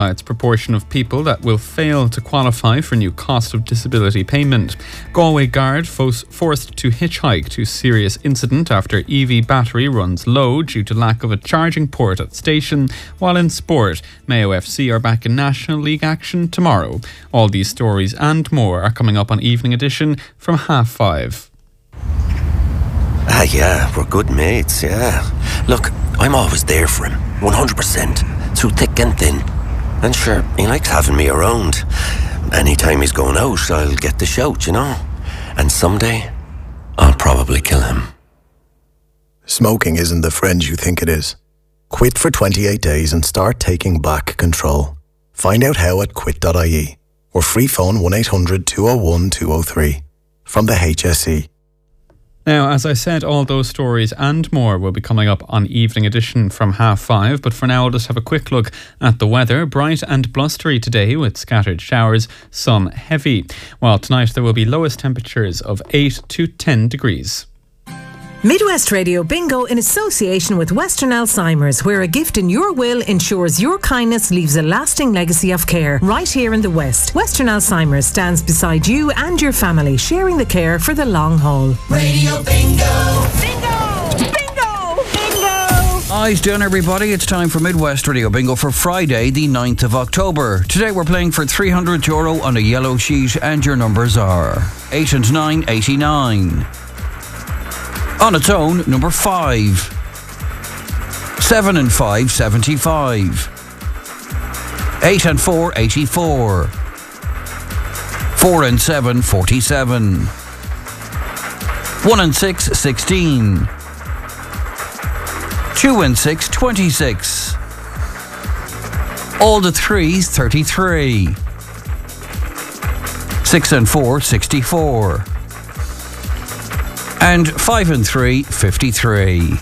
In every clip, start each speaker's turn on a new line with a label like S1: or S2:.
S1: its proportion of people that will fail to qualify for new cost of disability payment. Galway Guard forced to hitchhike to serious incident after EV battery runs low due to lack of a charging port at station. While in sport, Mayo FC are back in National League action tomorrow. All these stories and more are coming up on Evening Edition from 5:30.
S2: Yeah, we're good mates, yeah. Look, I'm always there for him, 100%, through thick and thin. And sure, he likes having me around. Anytime he's going out, I'll get the shout, you know. And someday, I'll probably kill him.
S3: Smoking isn't the friend you think it is. Quit for 28 days and start taking back control. Find out how at quit.ie or free phone 1800 201 203 from the HSE.
S1: Now, as I said, all those stories and more will be coming up on Evening Edition from 5:30, but for now I'll just have a quick look at the weather. Bright and blustery today with scattered showers, some heavy. While tonight there will be lowest temperatures of 8 to 10 degrees.
S4: Midwest Radio Bingo in association with Western Alzheimer's, where a gift in your will ensures your kindness leaves a lasting legacy of care. Right here in the West, Western Alzheimer's stands beside you and your family, sharing the care for the long haul.
S5: Radio Bingo!
S4: Bingo! Bingo! Bingo!
S6: Eyes down, everybody. It's time for Midwest Radio Bingo for Friday, the 9th of October. Today we're playing for €300 on a yellow sheet, and your numbers are 8 and 9, 89. On its own, number 5. 7 and 5, 75. 8 and 4, 84. 4 and 7, 47. 1 and 6, 16. 2 and 6, 26. All the 3s, 33. 6 and 4, 64. And 5 and 3, 53.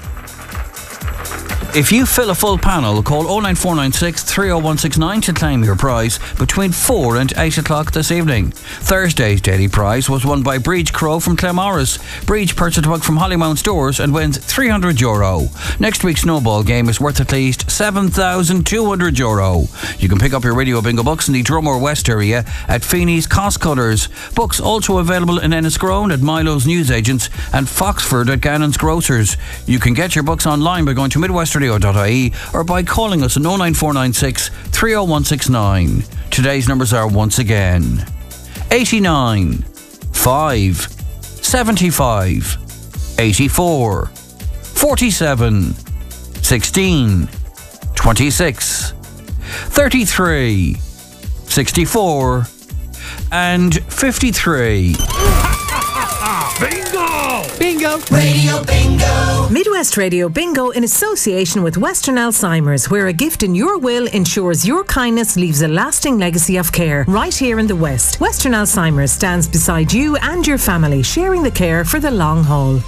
S6: If you fill a full panel, call 09496 30169 to claim your prize between 4 and 8 o'clock this evening. Thursday's daily prize was won by Breach Crow from Clamorris. Breach purchased a book from Hollymount Stores and wins €300. Next week's snowball game is worth at least €7,200. You can pick up your Radio Bingo books in the Drumore West area at Feeney's Cost Cutters. Books also available in Enniscrone at Milo's Newsagents and Foxford at Gannon's Grocers. You can get your books online by going to midwestradio.ie or by calling us on 09496 30169. Today's numbers are once again 89, 5, 75, 84, 47, 16, 26, 33, 64, and 53.
S5: Bingo!
S4: Bingo!
S5: Radio Bingo!
S4: Midwest Radio Bingo in association with Western Alzheimer's, where a gift in your will ensures your kindness leaves a lasting legacy of care. Right here in the West, Western Alzheimer's stands beside you and your family, sharing the care for the long haul.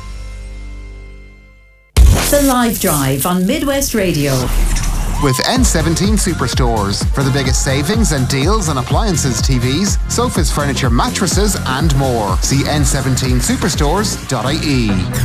S7: The Live Drive on Midwest Radio.
S8: With N17 Superstores for the biggest savings and deals on appliances, TVs, sofas, furniture, mattresses and more. See n17superstores.ie.